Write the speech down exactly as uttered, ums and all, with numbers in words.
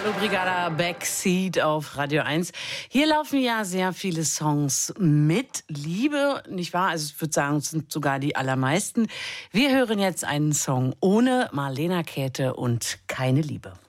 Hallo Brigada, Backseat auf Radio eins. Hier laufen ja sehr viele Songs mit Liebe, nicht wahr? Also ich würde sagen, es sind sogar die allermeisten. Wir hören jetzt einen Song ohne Marlena Käthe und Keine Liebe.